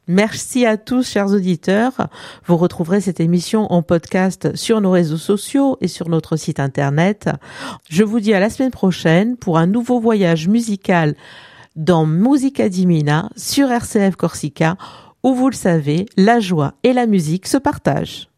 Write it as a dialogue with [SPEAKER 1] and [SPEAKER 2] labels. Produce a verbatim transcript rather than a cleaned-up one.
[SPEAKER 1] Merci à tous, chers auditeurs. Vous retrouverez cette émission en podcast sur nos réseaux sociaux et sur notre site internet. Je vous dis à la semaine prochaine pour un nouveau voyage musical dans Musica di Mina sur R C F Corsica, où vous le savez, la joie et la musique se partagent.